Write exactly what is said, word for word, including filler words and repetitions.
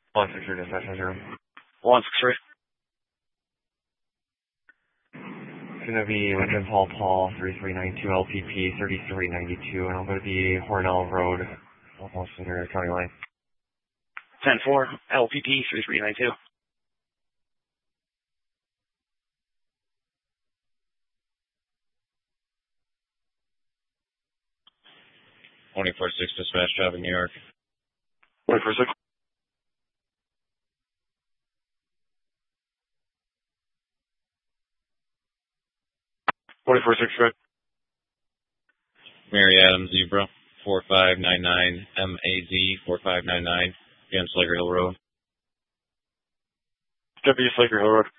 one six three dispatch zero. one six three. It's going to be Lincoln Paul Paul three three nine two L P P thirty-three ninety-two, and I'll go to the Hornell Road, almost near the county line. ten four, L P P three three nine two. twenty-four six dispatch traffic, New York. twenty-four six. twenty-four six, correct. Mary Adams Zebra, four five nine nine M A Z four five nine nine, against Slaker Hill Road. W. Slaker Hill Road.